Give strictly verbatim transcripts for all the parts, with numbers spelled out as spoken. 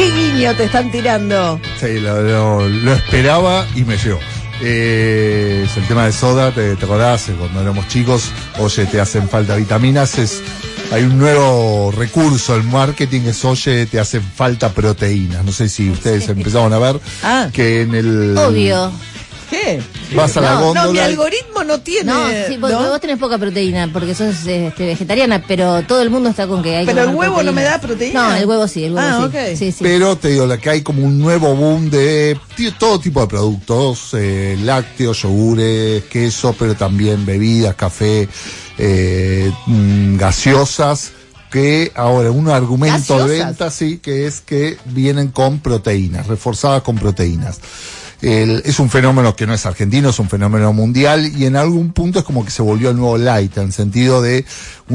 ¿Qué guiño te están tirando? Sí, lo, lo, lo esperaba y me llegó. Eh, es el tema de Soda, te, te acordás, cuando éramos chicos, oye, te hacen falta vitaminas, es, hay un nuevo recurso, el marketing es, oye, te hacen falta proteínas. No sé si ustedes empezaron a ver ah, que en el... Obvio. ¿Qué? Vas a no, la góndola. No, mi algoritmo no tiene. No, sí, vos, ¿no? vos tenés poca proteína porque sos este, vegetariana, pero todo el mundo está con que hay que Pero el comer huevo proteína. no me da proteína. No, el huevo sí, el huevo ah, sí. Okay. sí, sí. Pero te digo, la que hay como un nuevo boom de tío, todo tipo de productos, eh, lácteos, yogures, queso, pero también bebidas, café, eh, mm, gaseosas, que ahora un argumento ¿Gaseosas? de venta, sí, que es que vienen con proteínas, reforzadas con proteínas. El, es un fenómeno que no es argentino, es un fenómeno mundial y en algún punto es como que se volvió el nuevo light, en sentido de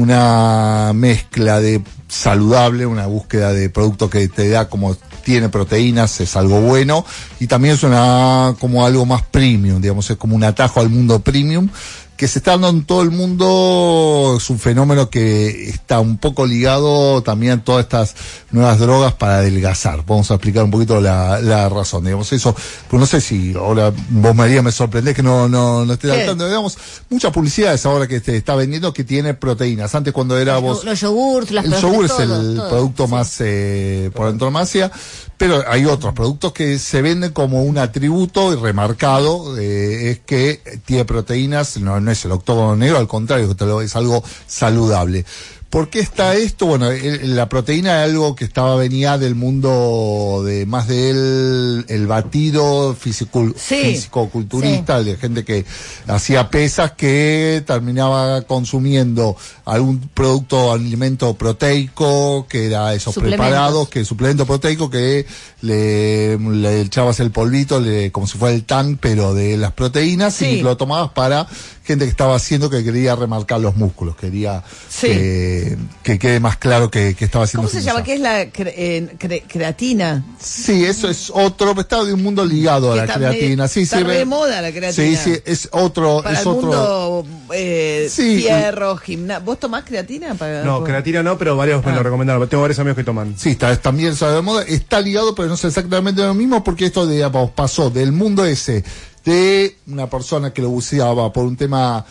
una mezcla de saludable, una búsqueda de producto que te da como tiene proteínas, es algo bueno y también es una como algo más premium, digamos, es como un atajo al mundo premium que se está dando en todo el mundo. Es un fenómeno que está un poco ligado también a todas estas nuevas drogas para adelgazar. Vamos a explicar un poquito la, la razón, digamos, eso, pues no sé si ahora vos, María, me sorprendés que no, no, no estés al tanto, digamos, muchas publicidades ahora que se está vendiendo que tiene proteínas. Antes cuando era los, vos... Los yogurts, las El yogur es todo, el todo, producto sí. más eh, por antonomasia, pero hay otros productos que se venden como un atributo y remarcado, eh, es que tiene proteínas, no, no es el octógono negro, al contrario, es algo saludable. ¿Por qué está esto? Bueno, el, la proteína es algo que estaba venía del mundo de más de él, el batido físico, sí. físico-culturista, sí. de gente que hacía pesas que terminaba consumiendo algún producto, alimento proteico, que era esos preparados, que suplemento proteico que le, le echabas el polvito, le, como si fuera el tan, pero de las proteínas, sí. Y lo tomabas para gente que estaba haciendo que quería remarcar los músculos, quería sí. que, que quede más claro que, que estaba haciendo. ¿Cómo se llama? ¿Qué es la cre eh, cre creatina? Sí, eso es otro, está de un mundo ligado a la creatina. Sí, está sí, re de moda la creatina. Sí, sí, es otro, para es el otro. Mundo, eh, sí, fierro, gimnasio. ¿Vos tomás creatina? Para, no, por... creatina no, pero varios ah. me lo recomendaron. Tengo varios amigos que toman. Sí, está también está de moda, está ligado, pero no es exactamente lo mismo, porque esto, digamos, pasó del mundo ese de una persona que lo usaba por un tema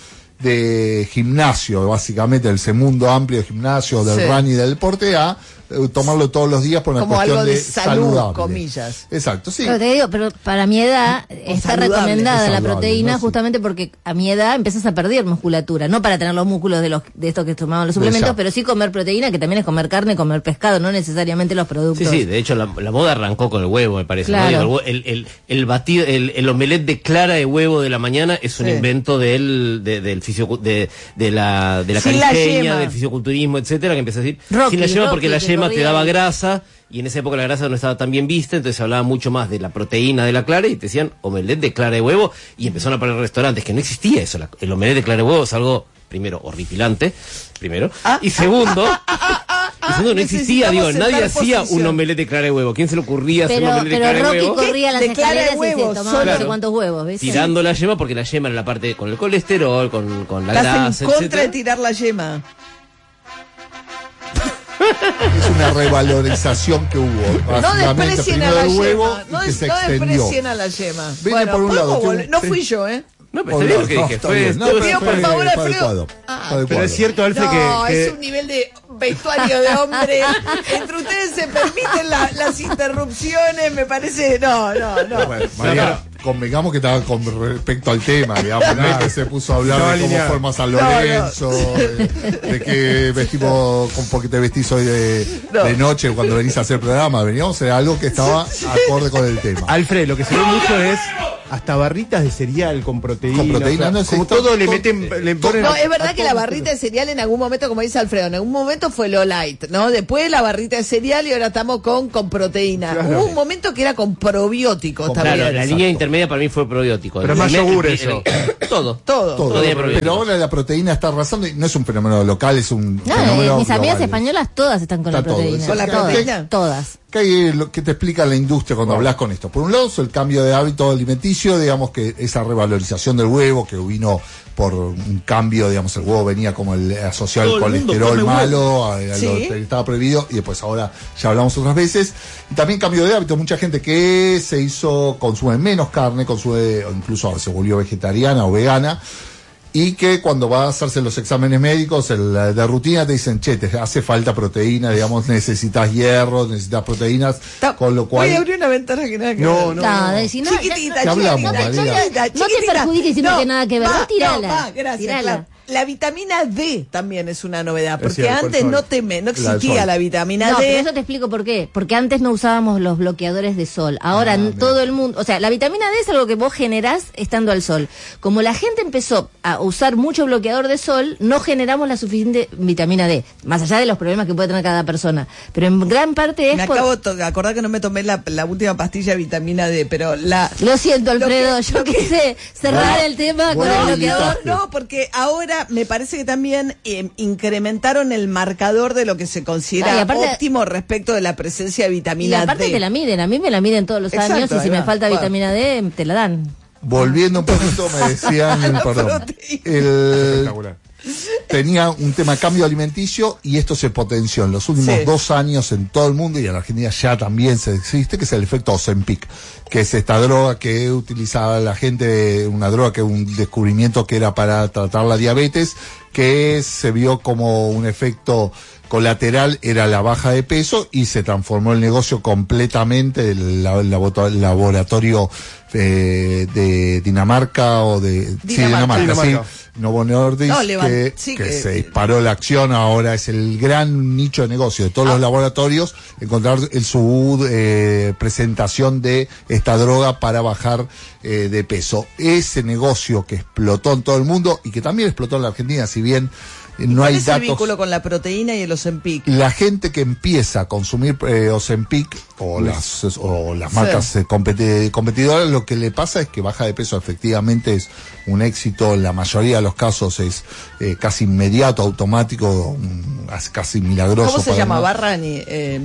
de gimnasio, básicamente, ese mundo amplio de gimnasio, del sí. running y del deporte, a eh, tomarlo todos los días por una como cuestión algo de, de salud, saludable. Comillas. Exacto, sí. Pero te digo, pero para mi edad está saludable, recomendada la saludable, proteína, ¿no? justamente porque a mi edad empiezas a perder musculatura, no para tener los músculos de los de estos que tomaban los suplementos, pero sí comer proteína, que también es comer carne, comer pescado, no necesariamente los productos. Sí, sí, de hecho la, la moda arrancó con el huevo, me parece. Claro. ¿No? El, el, el batido, el, el omelette de clara de huevo de la mañana es un sí. invento del, de, del fisio, de, de la, de la caristeña, del fisioculturismo, etcétera, que empezó a decir, Rocky, sin la yema, Rocky, porque la yema te daba ahí. grasa, y en esa época la grasa no estaba tan bien vista, entonces se hablaba mucho más de la proteína de la clara y te decían omelette de clara de huevo, y empezaron a poner restaurantes, que no existía eso. La, el omelette de clara de huevo es algo, primero, horripilante, primero, ah, y segundo, ah, ah, ah, ah, ah, y segundo, no existía, digo, nadie hacía posición. un omelette de clara de huevo. ¿Quién se le ocurría hacer pero, un omelette de pero clara de Rocky huevo? corría las de clara de escaleras huevo, y se tomaba solo. no sé cuántos huevos, ¿ves? Tirando la yema, porque la yema era la parte con el colesterol, con, con la Estás grasa, en contra etcétera. de tirar la yema. Es una revalorización que hubo. No desprecien a la yema. No, des, no desprecien a la yema. Viene bueno, por un lado, volver? No fui yo, ¿eh? No, pero está bien lo que dije. Fue, no, te pido por favor, Alfredo. Ah, pero es cierto, Alfe, no, que, que... es un nivel de vestuario de hombre. Entre ustedes se permiten la, las interrupciones, me parece. No, no, no. Bueno, María, convengamos que estaba con respecto al tema, digamos, no que se puso a hablar no, de cómo forma San Lorenzo, no, no. De, de que vestimos, con porque te vestís hoy de, no. de noche cuando venís a hacer programa. Veníamos a algo que estaba acorde con el tema. Alfred, lo que se ve mucho es hasta barritas de cereal con proteína. Con proteína, o sea, no sé, como todo, todo le meten, le ponen. No, es verdad que la barrita de cereal en algún momento, como dice Alfredo, en algún momento fue lo light, ¿no? Después la barrita de cereal y ahora estamos con, con proteína. Claro. Hubo un momento que era con probióticos con, también. Claro, la Exacto. línea intermedia para mí fue probiótico. Pero el más primer, yogur el, eso. El, el, todo. Todo. Todo. todo Pero ahora la proteína está arrasando y no es un fenómeno local, es un no, fenómeno mis global. amigas españolas todas están con está la proteína. todo. ¿Con la todas, proteína? Todas. ¿Qué hay lo que te explica la industria cuando hablas con esto? Por un lado, es el cambio de hábito alimenticio, digamos que esa revalorización del huevo que vino por un cambio, digamos, el huevo venía como el asociado al colesterol malo, a, a sí. lo que estaba prohibido, y después ahora ya hablamos otras veces. Y también cambio de hábito, mucha gente que se hizo, consume menos carne, consume, o incluso se volvió vegetariana o vegana, y que cuando va a hacerse los exámenes médicos el, de rutina te dicen, che, te hace falta proteína, digamos, necesitas hierro, necesitas proteínas, Ta con lo cual... Voy a abrir una ventana que nada que No, ver. no, No, no. de- si no, Chiquitita, ¿Qué hablamos, chiquitita, María? chiquitita, No te chiquitita. perjudiques diciendo que nada que ver. va, Vos tirala, no, va, gracias, tirala. claro. La vitamina D también es una novedad, porque cierto, antes el sol. no, te me, no La del existía sol. la vitamina No, D. pero eso te explico por qué. Porque antes no usábamos los bloqueadores de sol. Ahora Ah, n- bien. todo el mundo, o sea, la vitamina D es algo que vos generás estando al sol. Como la gente empezó a usar mucho bloqueador de sol, no generamos la suficiente vitamina D. Más allá de los problemas que puede tener cada persona. Pero en gran parte es Me por... acabo de acordar que no me tomé la, la última pastilla de vitamina D, pero la... Lo siento, Lo Alfredo, que- yo lo que- quise cerrar No, el tema con bueno, el No, bloqueador. no, no, porque ahora me parece que también eh, incrementaron el marcador de lo que se considera Ah, y aparte- óptimo respecto de la presencia de Y vitamina aparte D. te la miden, a mí me la miden todos los Exacto, años y ahí si me va. falta Bueno. vitamina D, te la dan. Volviendo un poquito, me decían, perdón, proteína. el, Espectacular. tenía un tema de cambio alimenticio y esto se potenció en los últimos Sí. dos años en todo el mundo y en la Argentina ya también se existe, que es el efecto Ozempic, que es esta droga que utilizaba la gente, una droga que un descubrimiento que era para tratar la diabetes, que se vio como un efecto colateral era la baja de peso y se transformó el negocio completamente, el, la- el labo- el laboratorio eh, de Dinamarca o de sí, Dinamarca. Dinamarca, Dinamarca. sí, Novo Nordisk, No, levan- que, sí, que que- se disparó la acción, ahora es el gran nicho de negocio de todos Ah. los laboratorios, encontrar el, su eh, presentación de esta droga para bajar eh, de peso. Ese negocio que explotó en todo el mundo y que también explotó en la Argentina, si bien eh, no ¿Cuál hay es el datos... vínculo con la proteína y el Ozempic? La gente que empieza a consumir eh, Ozempic o las, o las marcas eh, competi- competidoras, lo que le pasa es que baja de peso. Efectivamente es un éxito, en la mayoría de los casos es eh, casi inmediato, automático, un- es casi milagroso. ¿Cómo se para llama? uno. Barrani. Eh,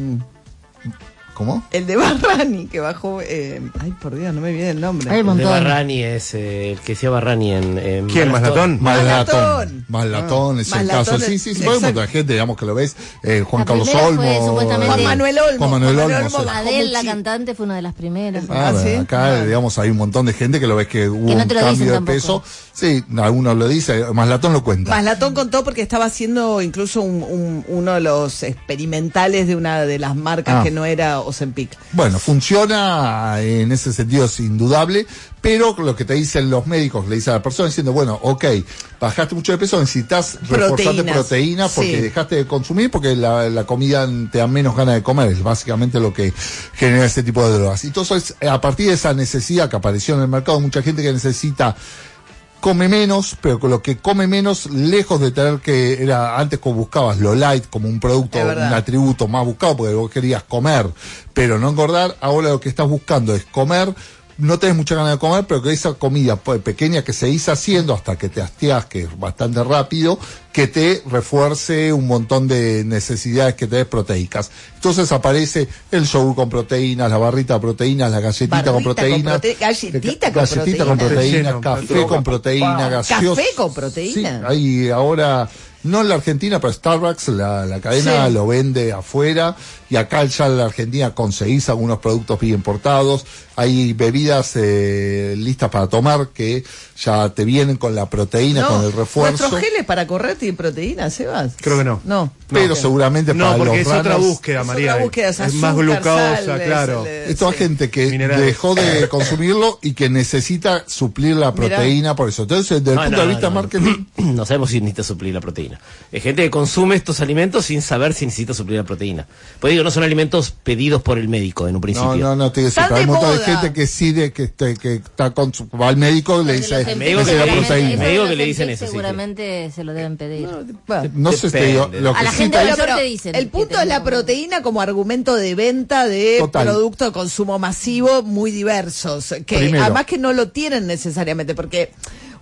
¿Cómo? el de Barrani, que bajó... eh, ay, por Dios, no me viene el nombre. Hay un El de montón. Barrani es eh, el que decía Barrani en. en ¿Quién, Maslatón? Maslatón. Maslatón. Maslatón es el Maslatón caso. es- Sí, sí, sí. Hay un montón de gente, digamos, que lo ves. Eh, Juan La Carlos primera Olmo. fue, supuestamente- Juan Manuel Olmo. Juan Manuel Juan Olmo, Manuel sí. Olmo. bajó Adele, la muchi- cantante, fue una de las primeras. Ah, ¿Ah, sí? acá, Ah. digamos, hay un montón de gente que lo ves que hubo Que no un te lo cambio dicen de tampoco. peso. Sí, algunos lo dice, Maslatón lo cuenta. Maslatón contó porque estaba haciendo incluso un, un- uno de los experimentales de una de las marcas Ah. que no era Ozempic. Bueno, funciona en ese sentido, es indudable, pero lo que te dicen los médicos, le dice a la persona diciendo, bueno, ok, bajaste mucho de peso, necesitas reforzarte Proteínas. proteína porque Sí. dejaste de consumir, porque la, la comida te da menos ganas de comer, es básicamente lo que genera este tipo de drogas. Entonces, a partir de esa necesidad que apareció en el mercado, mucha gente que necesita come menos, pero con lo que come menos, lejos de tener que, era antes como buscabas lo light como un producto, Es verdad. un atributo más buscado, porque vos querías comer, pero no engordar, ahora lo que estás buscando es comer, no tenés mucha ganas de comer, pero que esa comida pues, pequeña que se hizo haciendo hasta que te hastias, que es bastante rápido, que te refuerce un montón de necesidades que tenés proteicas. Entonces aparece el yogur con proteínas, la barrita de proteínas, la galletita Barrita con con proteínas. prote- galletita con galletita con proteínas. proteínas, Relleno, café droga. con proteína, gaseosa. Café con proteína. Sí, hay ahora, no en la Argentina, pero Starbucks, la, la cadena Sí. lo vende afuera, y acá ya en la Argentina conseguís algunos productos bien importados. Hay bebidas eh, listas para tomar que ya te vienen con la proteína, No, con el refuerzo. ¿Nuestros geles para correr tienen proteína, Sebas? Creo que no. No. Pero No. seguramente No, para porque los es otra runners- búsqueda, Es María. otra búsqueda, es es más azúcar, glucosa, sal, claro. es el- Es toda Sí. gente que Minerales. dejó de consumirlo y que necesita suplir la Mirá. proteína por eso. Entonces, desde el No, punto no, de no, vista no. marketing, No sabemos si necesita suplir la proteína. Hay gente que consume estos alimentos sin saber si necesita suplir la proteína. Pues digo, no son alimentos pedidos por el médico en un principio. no, no, no te digo eso, Están pero hay de un montón de moda. gente que sí, de, que, este- que está con su, va al médico y le dice, Los médico que necesita le dice- proteína. el médico que le dicen Ozempic eso, sí, seguramente se lo deben pedir. Bueno. No sé si te digo, Depende. lo A que la sí gente te- lo Pero que te dicen el que punto es la tenemos- proteína como argumento de venta de Total. productos de consumo masivo muy diversos, que Primero. además que no lo tienen necesariamente, porque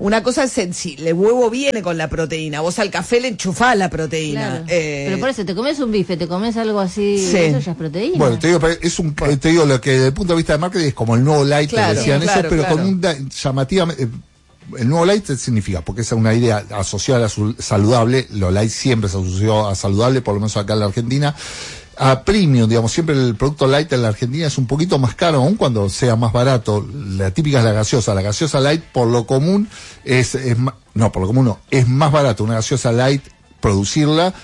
una cosa es sensible, el huevo viene con la proteína, vos al café le enchufás la proteína. Claro. Eh, Pero por eso, te comes un bife, te comes algo así, Sí. eso ya es proteína. Bueno, te digo, es un, te digo lo que desde el punto de vista de marketing es como el nuevo light, Claro, que decían claro, eso, pero claro. con un da- llamativamente, eh, el nuevo light significa, porque es una idea asociada a su- saludable, lo light siempre se asoció a saludable, por lo menos acá en la Argentina, a premium, digamos, siempre el producto light en la Argentina es un poquito más caro, aun cuando sea más barato. La típica es la gaseosa, la gaseosa light por lo común es, es ma- no, por lo común no, es más barato una gaseosa light producirla